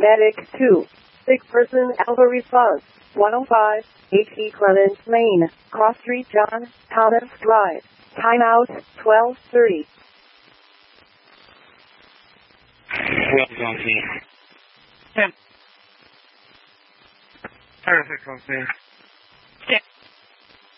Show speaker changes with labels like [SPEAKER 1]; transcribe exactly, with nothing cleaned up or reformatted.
[SPEAKER 1] Medic two. Sick person Alpha response. one oh five, H E Clements Lane, Cross Street John Thomas Drive. Timeout, twelve thirty.
[SPEAKER 2] twelve zone team. ten. Perfect, okay.